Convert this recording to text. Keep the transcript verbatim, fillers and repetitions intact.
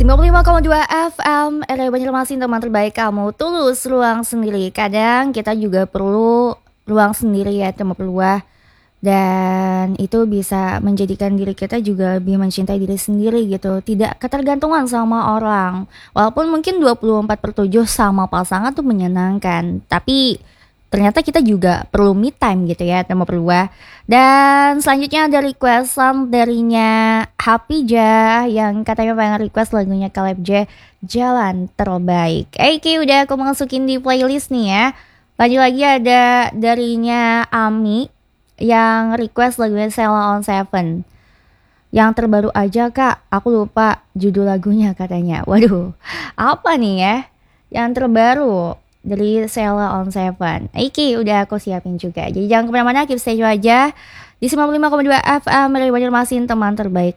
sembilan puluh lima koma dua F M R R Banjarmasin, teman terbaik kamu. Tulus ruang sendiri. Kadang kita juga perlu ruang sendiri ya teman peluah. Dan itu bisa menjadikan diri kita juga lebih mencintai diri sendiri gitu. Tidak ketergantungan sama orang. Walaupun mungkin dua puluh empat per tujuh sama pasangan tuh menyenangkan, tapi ternyata kita juga perlu me time gitu ya teman peluah. Dan selanjutnya ada requestan darinya Hapijah yang katanya pengen request lagunya Caleb J, Jalan Terbaik. Oke, udah aku masukin di playlist nih ya. Lagi-lagi ada darinya Ami yang request lagunya Sheila on Seven. Yang terbaru aja kak, aku lupa judul lagunya katanya. Waduh, apa nih ya? Yang terbaru dari Sheila on Seven. Oke, udah aku siapin juga. Jadi jangan kemana-mana, keep stay aja di sembilan puluh lima koma dua F M dari Banjarmasin, teman terbaik